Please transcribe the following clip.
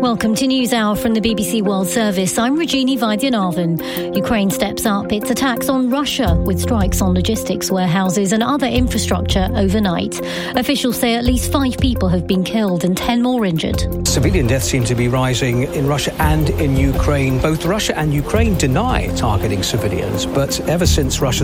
Welcome to NewsHour from the BBC World Service. I'm Regina Vaidyanathan. Ukraine steps up its attacks on Russia with strikes on logistics warehouses and other infrastructure overnight. Officials say at least 5 people have been killed and 10 more injured. Civilian deaths seem to be rising in Russia and in Ukraine. Both Russia and Ukraine deny targeting civilians, but ever since Russia's